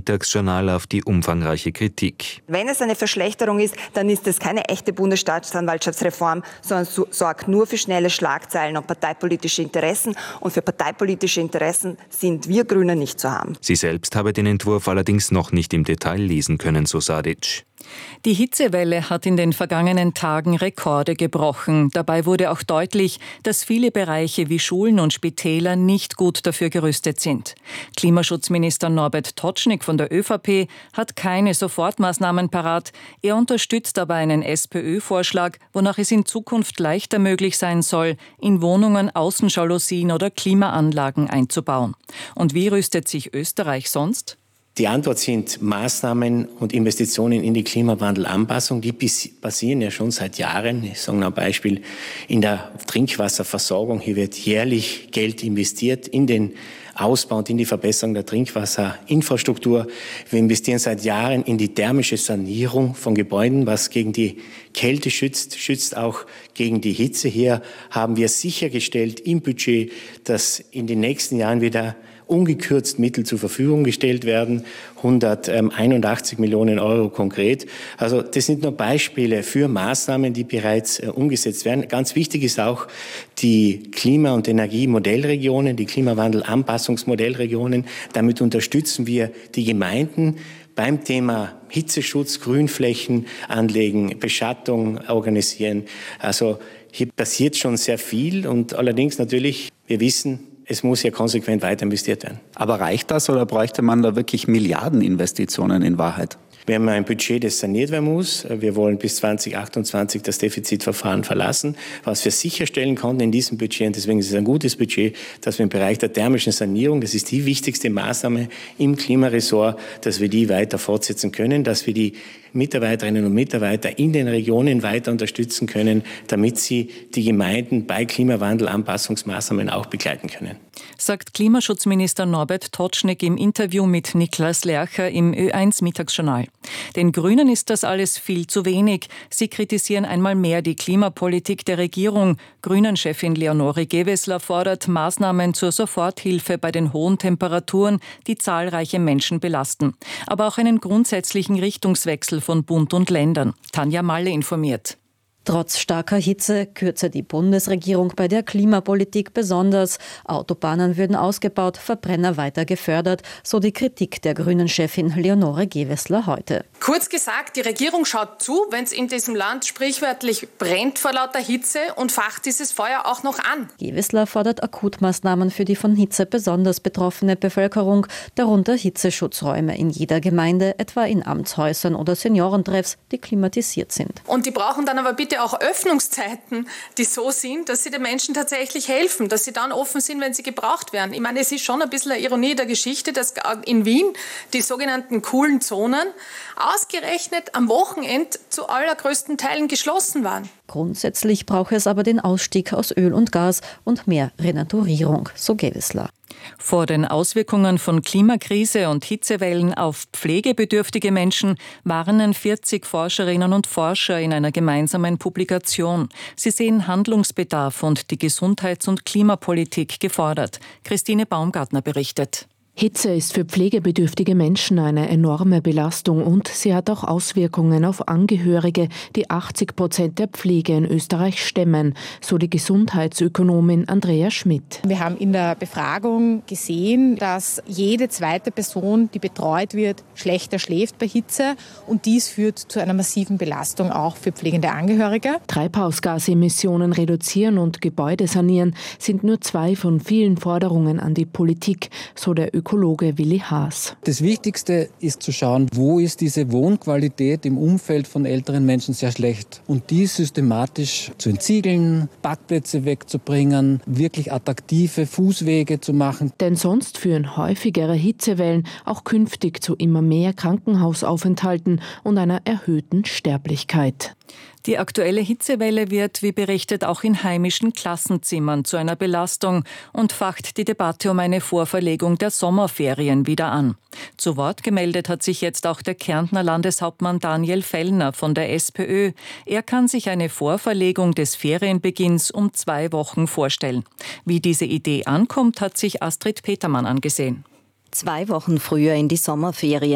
Mittagsjournal auf die umfangreiche Kritik. Wenn es eine Verschlechterung ist, dann ist es keine echte Bundesstaatsanwaltschaftsreform, sondern sorgt nur für schnelle Schlagzeilen und parteipolitische Interessen. Und für parteipolitische Interessen sind wir Grüne nicht zu haben. Sie selbst habe den Entwurf allerdings noch nicht im Detail lesen können, so Sadic. Die Hitzewelle hat in den vergangenen Tagen Rekorde gebrochen. Dabei wurde auch deutlich, dass viele Bereiche wie Schulen und Spitäler nicht gut dafür gerüstet sind. Klimaschutzminister Norbert Totschnig von der ÖVP hat keine Sofortmaßnahmen parat. Er unterstützt aber einen SPÖ-Vorschlag, wonach es in Zukunft leichter möglich sein soll, in Wohnungen Außenjalousien oder Klimaanlagen einzubauen. Und wie rüstet sich Österreich sonst? Die Antwort sind Maßnahmen und Investitionen in die Klimawandelanpassung. Die passieren ja schon seit Jahren. Ich sage noch ein Beispiel in der Trinkwasserversorgung. Hier wird jährlich Geld investiert in den Ausbau und in die Verbesserung der Trinkwasserinfrastruktur. Wir investieren seit Jahren in die thermische Sanierung von Gebäuden, was gegen die Kälte schützt auch gegen die Hitze. Hier haben wir sichergestellt im Budget, dass in den nächsten Jahren wieder ungekürzt Mittel zur Verfügung gestellt werden, 181 Millionen Euro konkret. Also das sind nur Beispiele für Maßnahmen, die bereits umgesetzt werden. Ganz wichtig ist auch die Klima- und Energiemodellregionen, die Klimawandelanpassungsmodellregionen. Damit unterstützen wir die Gemeinden beim Thema Hitzeschutz, Grünflächen anlegen, Beschattung organisieren. Also hier passiert schon sehr viel und allerdings natürlich, wir wissen, es muss ja konsequent weiter investiert werden. Aber reicht das oder bräuchte man da wirklich Milliardeninvestitionen in Wahrheit? Wir haben ein Budget, das saniert werden muss. Wir wollen bis 2028 das Defizitverfahren verlassen. Was wir sicherstellen konnten in diesem Budget, und deswegen ist es ein gutes Budget, dass wir im Bereich der thermischen Sanierung, das ist die wichtigste Maßnahme im Klimaressort, dass wir die weiter fortsetzen können, dass wir die Mitarbeiterinnen und Mitarbeiter in den Regionen weiter unterstützen können, damit sie die Gemeinden bei Klimawandelanpassungsmaßnahmen auch begleiten können. Sagt Klimaschutzminister Norbert Totschnig im Interview mit Niklas Lercher im Ö1 Mittagsjournal. Den Grünen ist das alles viel zu wenig. Sie kritisieren einmal mehr die Klimapolitik der Regierung. Grünen-Chefin Leonore Gewessler fordert Maßnahmen zur Soforthilfe bei den hohen Temperaturen, die zahlreiche Menschen belasten. Aber auch einen grundsätzlichen Richtungswechsel von Bund und Ländern. Tanja Malle informiert. Trotz starker Hitze kürze die Bundesregierung bei der Klimapolitik besonders. Autobahnen würden ausgebaut, Verbrenner weiter gefördert, so die Kritik der Grünen-Chefin Leonore Gewessler heute. Kurz gesagt, die Regierung schaut zu, wenn es in diesem Land sprichwörtlich brennt vor lauter Hitze und facht dieses Feuer auch noch an. Gewessler fordert Akutmaßnahmen für die von Hitze besonders betroffene Bevölkerung, darunter Hitzeschutzräume in jeder Gemeinde, etwa in Amtshäusern oder Seniorentreffs, die klimatisiert sind. Und die brauchen dann aber bitte auch Öffnungszeiten, die so sind, dass sie den Menschen tatsächlich helfen, dass sie dann offen sind, wenn sie gebraucht werden. Ich meine, es ist schon ein bisschen eine Ironie der Geschichte, dass in Wien die sogenannten coolen Zonen ausgerechnet am Wochenende zu allergrößten Teilen geschlossen waren. Grundsätzlich brauche es aber den Ausstieg aus Öl und Gas und mehr Renaturierung, so Gewessler. Vor den Auswirkungen von Klimakrise und Hitzewellen auf pflegebedürftige Menschen warnen 40 Forscherinnen und Forscher in einer gemeinsamen Publikation. Sie sehen Handlungsbedarf und die Gesundheits- und Klimapolitik gefordert. Christine Baumgartner berichtet. Hitze ist für pflegebedürftige Menschen eine enorme Belastung und sie hat auch Auswirkungen auf Angehörige, die 80% der Pflege in Österreich stemmen, so die Gesundheitsökonomin Andrea Schmidt. Wir haben in der Befragung gesehen, dass jede zweite Person, die betreut wird, schlechter schläft bei Hitze und dies führt zu einer massiven Belastung auch für pflegende Angehörige. Treibhausgasemissionen reduzieren und Gebäude sanieren sind nur 2 von vielen Forderungen an die Politik, so der Ökologe Willi Haas. Das Wichtigste ist zu schauen, wo ist diese Wohnqualität im Umfeld von älteren Menschen sehr schlecht. Und die systematisch zu entsiegeln, Parkplätze wegzubringen, wirklich attraktive Fußwege zu machen. Denn sonst führen häufigere Hitzewellen auch künftig zu immer mehr Krankenhausaufenthalten und einer erhöhten Sterblichkeit. Die aktuelle Hitzewelle wird, wie berichtet, auch in heimischen Klassenzimmern zu einer Belastung und facht die Debatte um eine Vorverlegung der Sommerferien wieder an. Zu Wort gemeldet hat sich jetzt auch der Kärntner Landeshauptmann Daniel Fellner von der SPÖ. Er kann sich eine Vorverlegung des Ferienbeginns um 2 Wochen vorstellen. Wie diese Idee ankommt, hat sich Astrid Petermann angesehen. 2 Wochen früher in die Sommerferien.